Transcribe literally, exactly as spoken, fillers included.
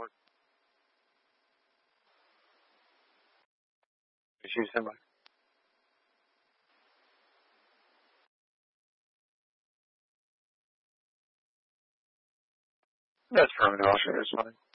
work. Machine standby. That's affirmative, I'll share this morning.